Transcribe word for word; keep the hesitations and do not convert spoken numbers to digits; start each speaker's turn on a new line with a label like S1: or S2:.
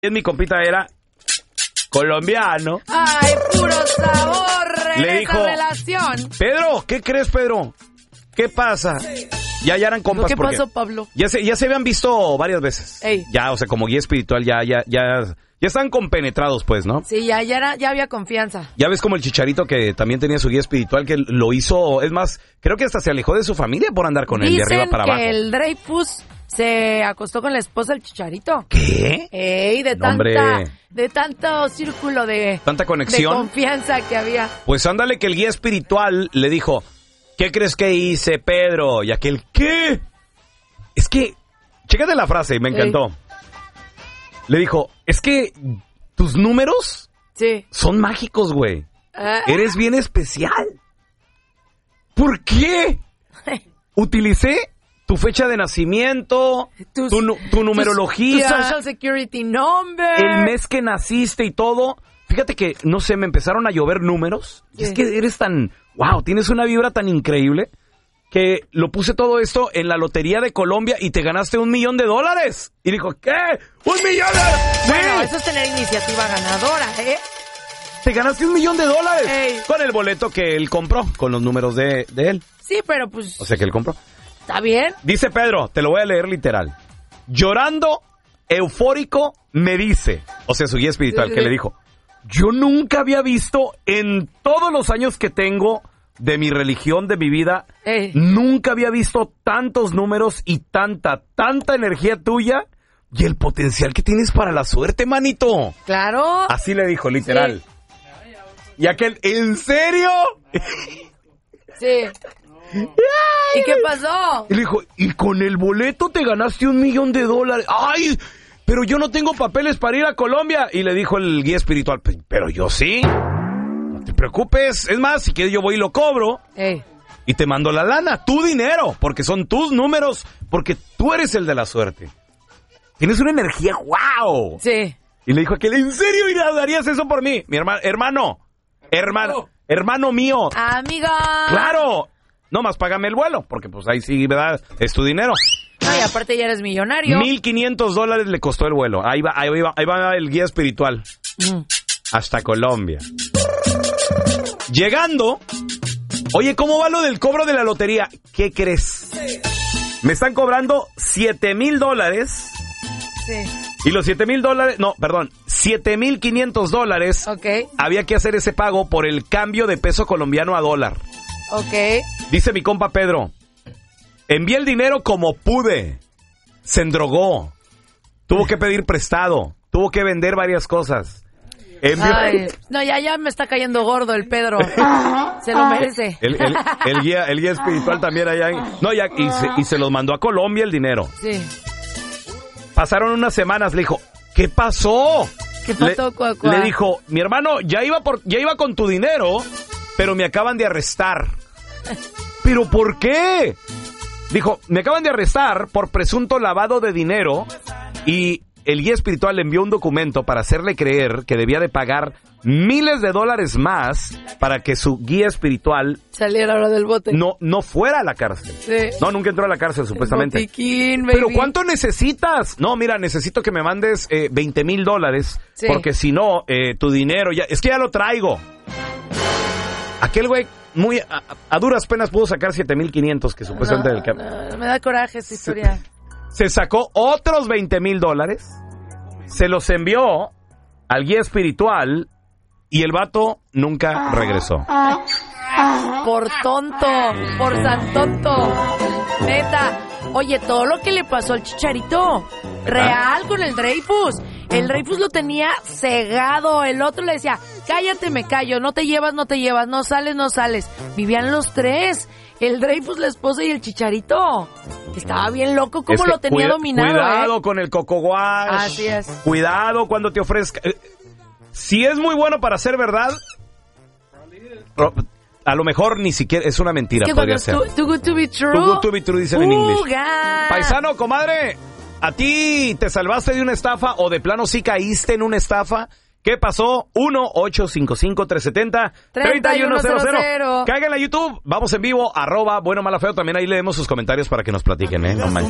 S1: Mi compita era colombiano.
S2: Ay, puro sabor en
S1: Le
S2: esa
S1: dijo,
S2: relación.
S1: Pedro, ¿qué crees, Pedro? ¿Qué pasa? Ya, ya eran compas.
S2: ¿Qué
S1: porque
S2: pasó, Pablo?
S1: Ya se, ya se habían visto varias veces.
S2: Ey.
S1: Ya, o sea, como guía espiritual, ya, ya, ya, ya están compenetrados, pues, ¿no?
S2: Sí, ya, ya, era, ya había confianza.
S1: Ya ves como el Chicharito que también tenía su guía espiritual, que lo hizo, es más, creo que hasta se alejó de su familia por andar con él de
S2: Dicen
S1: arriba para
S2: que
S1: abajo.
S2: el Dreyfus se acostó con la esposa del Chicharito.
S1: ¿Qué?
S2: Ey, de
S1: No, hombre.
S2: tanta, de tanto círculo de,
S1: ¿Tanta conexión?
S2: de confianza que había.
S1: Pues ándale que el guía espiritual le dijo, ¿qué crees que hice, Pedro? Y aquel, ¿qué? Es que, chécate la frase, me encantó.
S2: Ey.
S1: Le dijo, es que tus números
S2: Sí.
S1: son mágicos, güey.
S2: Ah.
S1: Eres bien especial. ¿Por qué? Utilicé tu fecha de nacimiento,
S2: Tus-
S1: tu, nu- tu numerología,
S2: Tu social security number.
S1: el mes que naciste y todo. Fíjate que, no sé, me empezaron a llover números. Y es
S2: Sí.
S1: que eres tan, wow, tienes una vibra tan increíble que lo puse todo esto en la Lotería de Colombia y te ganaste un millón de dólares. Y dijo, ¿qué? ¡Un millón de
S2: Bueno,
S1: sí!
S2: eso es tener iniciativa ganadora, ¿eh?
S1: Te ganaste un millón de dólares.
S2: Ey.
S1: Con el boleto que él compró, con los números de, de él.
S2: Sí, pero pues,
S1: O sea, que él compró.
S2: ¿está bien?
S1: Dice Pedro, te lo voy a leer literal. Llorando, eufórico, me dice, o sea, su guía espiritual,
S2: Sí,
S1: que
S2: sí.
S1: le dijo, yo nunca había visto en todos los años que tengo de mi religión, de mi vida,
S2: Ey.
S1: nunca había visto tantos números y tanta, tanta energía tuya y el potencial que tienes para la suerte, manito.
S2: Claro.
S1: Así le dijo, literal. Y aquel, ¿en serio?
S2: Sí. ¿Y qué pasó?
S1: Y le dijo, y con el boleto te ganaste un millón de dólares. ¡Ay! Pero yo no tengo papeles para ir a Colombia. Y le dijo el guía espiritual, "Pe- pero yo sí. No te preocupes. Es más, si quieres yo voy y lo cobro.
S2: Ey.
S1: Y te mando la lana, tu dinero. Porque son tus números. Porque tú eres el de la suerte. Tienes una energía, wow.
S2: Sí.
S1: Y le dijo aquel, ¿en serio Ira, darías eso por mí? Mi hermano, hermano, hermano, hermano mío.
S2: Amiga.
S1: Claro. No más págame el vuelo, porque pues ahí sí, ¿verdad? Es tu dinero.
S2: No, y aparte ya eres millonario.
S1: mil quinientos dólares le costó el vuelo. Ahí va, ahí va, ahí va el guía espiritual.
S2: Mm.
S1: Hasta Colombia. Llegando. Oye, ¿cómo va lo del cobro de la lotería? ¿Qué crees? Me están cobrando siete mil dólares.
S2: Sí.
S1: Y los siete mil dólares, no, perdón, siete mil quinientos dólares.
S2: Ok.
S1: Había que hacer ese pago por el cambio de peso colombiano a dólar.
S2: Ok.
S1: Dice mi compa Pedro, envié el dinero como pude. Se endrogó. Tuvo que pedir prestado. Tuvo que vender varias cosas. Envió...
S2: Ay, no, ya, ya me está cayendo gordo el Pedro. Se lo merece.
S1: El, el- el guía, el guía espiritual también allá. en- No, ya, y se, y se los mandó a Colombia el dinero.
S2: Sí.
S1: Pasaron unas semanas, le dijo, ¿qué pasó?
S2: ¿Qué pasó,
S1: le,
S2: cuá, cuá?
S1: le dijo, mi hermano, ya iba por, ya iba con tu dinero, pero me acaban de arrestar. ¿Pero por qué? Dijo, me acaban de arrestar por presunto lavado de dinero y el guía espiritual le envió un documento para hacerle creer que debía de pagar miles de dólares más para que su guía espiritual
S2: Saliera ahora del bote.
S1: no, no fuera a la cárcel.
S2: Sí.
S1: No, nunca entró a la cárcel, supuestamente.
S2: Botiquín, baby.
S1: ¿Pero cuánto necesitas? No, mira, necesito que me mandes eh, veinte mil dólares,
S2: Sí.
S1: porque si no, eh, tu dinero ya... Es que ya lo traigo. Aquel güey, muy a, a duras penas pudo sacar siete mil quinientos, que supuestamente...
S2: No,
S1: del cap-
S2: no, me da coraje esta historia.
S1: Se sacó otros veinte mil dólares, se los envió al guía espiritual y el vato nunca regresó.
S2: Por tonto, por san tonto. Neta. Oye, todo lo que le pasó al Chicharito, real con el Dreyfus. El Dreyfus lo tenía cegado. El otro le decía, cállate, me callo, no te llevas, no te llevas, no sales, no sales. Vivían los tres. El Dreyfus, la esposa y el Chicharito. Estaba bien loco cómo
S1: Es que
S2: lo tenía
S1: cuida-
S2: dominado,
S1: Cuidado
S2: ¿eh?
S1: con el coco wash.
S2: Así es.
S1: Cuidado cuando te ofrezca. eh, Si es muy bueno para ser verdad, ro- a lo mejor ni siquiera es una mentira,
S2: Es que
S1: podría
S2: cuando
S1: ser.
S2: es too, too good to be true.
S1: Too good to be true, dicen en inglés.
S2: Fuga.
S1: Paisano, comadre, ¿a ti te salvaste de una estafa o de plano sí caíste en una estafa? ¿Qué pasó? uno ocho cinco cinco, tres siete cero, tres uno cero cero. Caigan a YouTube, vamos en vivo, arroba bueno mala feo. También ahí leemos sus comentarios para que nos platiquen, ¿eh? No manches.